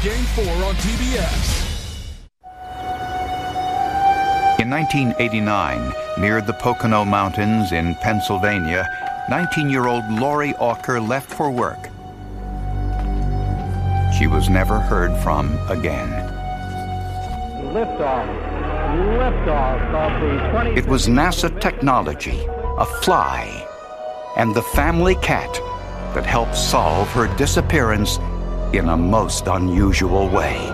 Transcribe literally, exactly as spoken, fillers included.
Game four on T B S. In nineteen eighty-nine, near the Pocono Mountains in Pennsylvania, nineteen-year-old Lori Auker left for work. She was never heard from again. Liftoff. Liftoff of the twenty. It was NASA technology, a fly, and the family cat that helped solve her disappearance in a most unusual way.